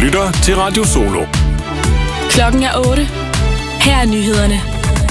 lytter til Radio Solo. Klokken er 8. Her er nyhederne.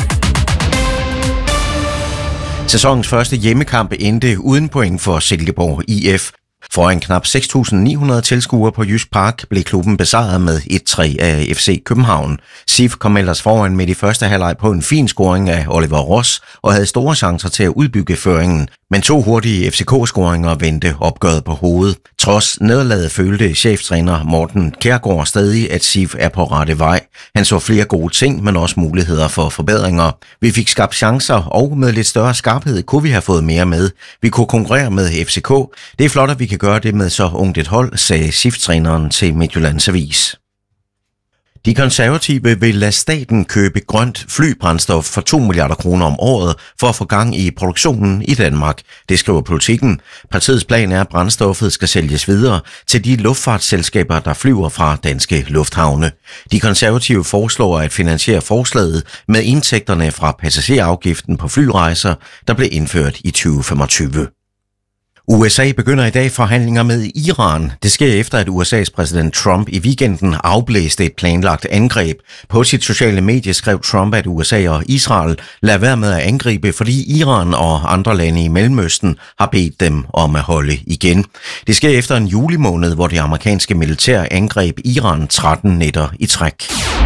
Sæsonens første hjemmekamp endte uden point for Silkeborg IF. Foran knap 6.900 tilskuere på Jysk Park blev klubben besejret med 1-3 af FC København. SIF kom ellers foran midt i første halvleg på en fin scoring af Oliver Ross og havde store chancer til at udbygge føringen. Men 2 hurtige FCK-scoringer vendte opgøret på hovedet. Trods nederlaget følte cheftræner Morten Kjærgaard stadig, at SIF er på rette vej. Han så flere gode ting, men også muligheder for forbedringer. Vi fik skabt chancer, og med lidt større skarphed kunne vi have fået mere med. Vi kunne konkurrere med FCK. Det er flot, at vi kan gøre det med så ungt et hold, sagde SIF-træneren til Midtjyllands Avis. De konservative vil lade staten købe grønt flybrændstof for 2 milliarder kroner om året for at få gang i produktionen i Danmark. Det skriver Politikken. Partiets plan er, at brændstoffet skal sælges videre til de luftfartsselskaber, der flyver fra danske lufthavne. De konservative foreslår at finansiere forslaget med indtægterne fra passagerafgiften på flyrejser, der blev indført i 2025. USA begynder i dag forhandlinger med Iran. Det sker efter, at USA's præsident Trump i weekenden afblæste et planlagt angreb. På sit sociale medie skrev Trump, at USA og Israel lader være med at angribe, fordi Iran og andre lande i Mellemøsten har bedt dem om at holde igen. Det sker efter en julimåned, hvor det amerikanske militær angreb Iran 13 nætter i træk.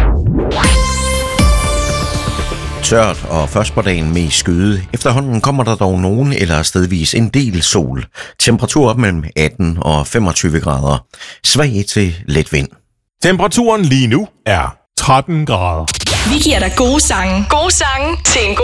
Tørt og først på dagen med skyde. Efterhånden kommer der dog nogen eller stedvis en del sol. Temperatur op mellem 18 og 25 grader. Svag til let vind. Temperaturen lige nu er 13 grader. Vi giver dig gode sange. Gode sange til en god